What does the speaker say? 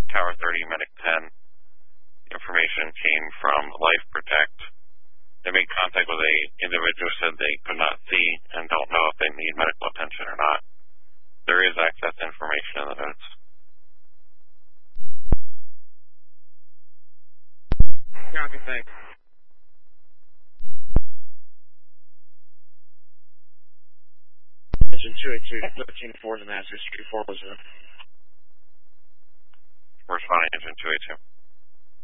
Tower 30, Medic 10. Information came from Life Protect. They made contact with an individual who said they could not see and don't know if they need medical attention or not. There is access information in the notes. Copy, thanks. Engine 282, 13-4 is the master, Street 4 was Responding Engine 282.